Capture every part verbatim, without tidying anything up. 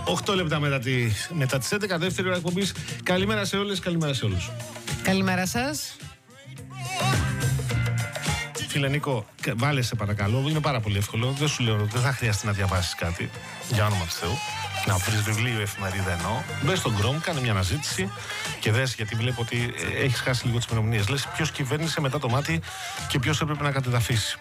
οκτώ λεπτά μετά, τη, μετά τις έντεκα, δεύτερη ώρα εκπομπής. Καλημέρα σε όλες, καλημέρα σε όλους. Καλημέρα σας. Φίλε Νίκο, βάλε σε παρακαλώ, είναι πάρα πολύ εύκολο. Δεν σου λέω, δεν θα χρειαστεί να διαβάσεις κάτι, για όνομα του Θεού. Να βρεις βιβλίο, εφημερίδα εννοώ. Μπες στον Chrome, κάνε μια αναζήτηση και δες, γιατί βλέπω ότι έχεις χάσει λίγο τις ημερομηνίες. Λες ποιος κυβέρνησε μετά το μάτι και ποιος έπρεπε να κατεδαφίσει.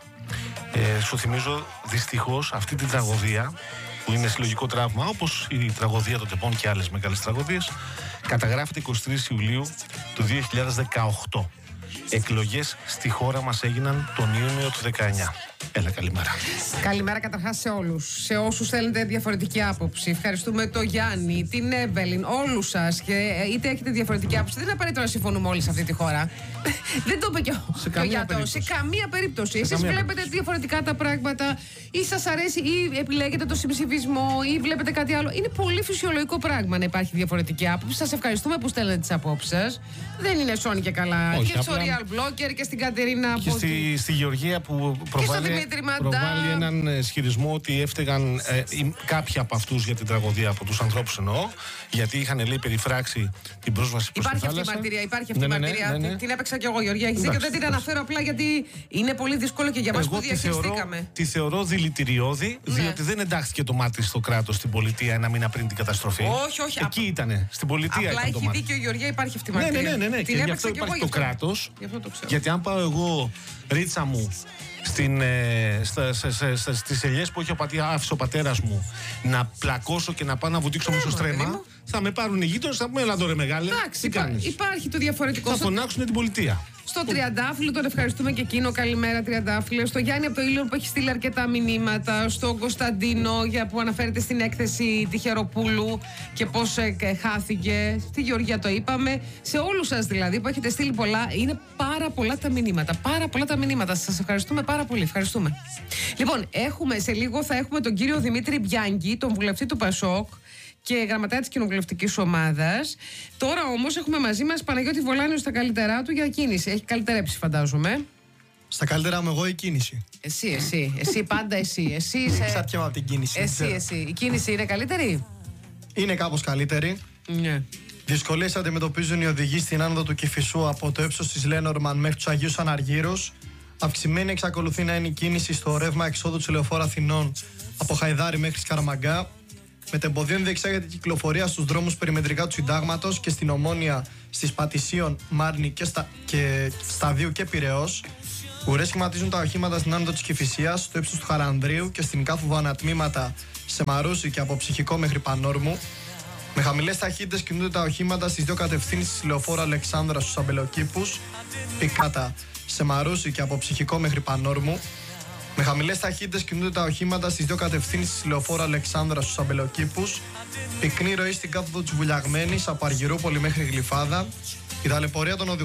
Ε, σου θυμίζω δυστυχώς αυτή την τραγωδία, που είναι συλλογικό τραύμα, όπως η τραγωδία των Τεπών και άλλες μεγάλες τραγωδίες, καταγράφεται εικοστή τρίτη Ιουλίου του δύο χιλιάδες δεκαοκτώ. Εκλογές στη χώρα μας έγιναν τον Ιούνιο του δεκαεννιά. Έλα, καλημέρα. Καλημέρα καταρχάς σε όλους. Σε όσους θέλετε διαφορετική άποψη. Ευχαριστούμε τον Γιάννη, την Εύελιν, όλους σας. Και είτε έχετε διαφορετική άποψη, δεν είναι απαραίτητο να συμφωνούμε όλοι σε αυτή τη χώρα. Δεν το είπε και ο Γιάτο. Σε καμία περίπτωση. Εσείς βλέπετε περίπτωση. διαφορετικά τα πράγματα, ή σας αρέσει, ή επιλέγετε το συμψηφισμό, ή βλέπετε κάτι άλλο. Είναι πολύ φυσιολογικό πράγμα να υπάρχει διαφορετική άποψη. Σας ευχαριστούμε που στέλνετε τις απόψεις σας. Δεν είναι σώνει και καλά. Όχι, και στο Real Blogger και στην Κατερίνα. Και στη, στη Γεωργία που προβάλλει. Προβάλλει έναν ισχυρισμό ότι έφταιγαν ε, κάποιοι από αυτούς για την τραγωδία, από τους ανθρώπους εννοώ, γιατί είχαν, λέει, περιφράξει την πρόσβαση προς τη θάλασσα. Υπάρχει αυτή η μαρτυρία, υπάρχει αυτή η ναι, ναι, μαρτυρία. Ναι, ναι, ναι. Την, την έπαιξα κι εγώ, Γεωργία. Έχεις δίκιο, δεν την αναφέρω απλά γιατί είναι πολύ δύσκολο και για μας που διαχειριστήκαμε. Τη θεωρώ δηλητηριώδη, ναι. Διότι δεν εντάχθηκε το μάτι στο κράτος στην πολιτεία ένα μήνα πριν την καταστροφή. Όχι, όχι. Εκεί ήτανε, στην πολιτεία. Απλά έχει δίκιο, Γεωργία, υπάρχει αυτή η μαρτυρία. Ναι, ναι, ναι, ναι. Και γι' αυτό υπάρχει το κράτος. Γιατί αν πάω εγώ, ρίτσα μου, Στην, ε, στα, στα, στα, στα, στις ελιές που έχει ο πατή, άφησε ο πατέρας μου να πλακώσω και να πάω να βουτήξω μέσα στο στρέμμα, θα με πάρουν οι γείτονες, θα πούμε έλα τώρα μεγάλε. Εντάξει, υπά, υπάρχει το διαφορετικό. Θα φωνάξουν την πολιτεία. Στο Τριαντάφυλλο τον ευχαριστούμε και εκείνο. Καλημέρα, Τριαντάφυλλο. Στο Γιάννη από το Ήλιον που έχει στείλει αρκετά μηνύματα. Στον Κωνσταντίνο για που αναφέρεται στην έκθεση Τυχεροπούλου και πώς ε, χάθηκε. Στη Γεωργία το είπαμε. Σε όλους σας δηλαδή που έχετε στείλει πολλά. Είναι πάρα πολλά τα μηνύματα. Πάρα πολλά τα μηνύματα. Σας ευχαριστούμε πάρα πολύ. Ευχαριστούμε. Λοιπόν, έχουμε σε λίγο θα έχουμε τον κύριο Δημήτρη Μπιάνγκη, τον βουλευτή του Πασόκ και γραμματέα της κοινοβουλευτικής ομάδας. Τώρα όμως έχουμε μαζί μας Παναγιώτη Βολάνιο στα καλύτερά του για κίνηση. Έχει καλυτερέψει, φαντάζομαι. Στα καλύτερά μου εγώ η κίνηση. Εσύ, εσύ. Εσύ πάντα εσύ. Εσύ είσαι... Ξαρτιέμαι από την κίνηση. Εσύ, εσύ. Η κίνηση είναι καλύτερη? Είναι κάπως καλύτερη. Ναι. Δυσκολίες αντιμετωπίζουν οι οδηγοί στην άνοδο του Κηφισού από το έψος της Λένορμαν μέχρι τους Αγίους Αναργύρους. Αυξημένη εξακολουθεί να είναι η κίνηση στο ρεύμα εξόδου του Λεωφόρου Αθηνών από Χαϊδάρη μέχρι Σκαραμαγκά. Μετεμποδίων διεξάγεται η κυκλοφορία στους δρόμους περιμετρικά του Συντάγματος και στην Ομόνια, στις Πατησίων, Μάρνη και, στα, και Σταδίου και Πειραιώς. Ουρές σχηματίζουν τα οχήματα στην άνοδο της Κηφισίας, στο ύψος του Χαρανδρίου και στην Κάθοδο ανατμήματα σε Μαρούσι και από Ψυχικό μέχρι Πανόρμου. Με χαμηλές ταχύτητες κινούνται τα οχήματα στις δύο κατευθύνσεις της Λεωφόρου Αλεξάνδρα στους Αμπελοκήπους, πικάτα σε Μαρούσι και από Ψυχικό μέχρι Πανόρμου. Με χαμηλές ταχύτητες κινούνται τα οχήματα στις δύο κατευθύνσεις της Λεωφόρου Αλεξάνδρα στους Αμπελοκήπους. Πυκνή ροή στην κάθοδο της Βουλιαγμένης από Αργυρούπολη μέχρι Γλυφάδα. Η ταλαιπωρία των οδηγών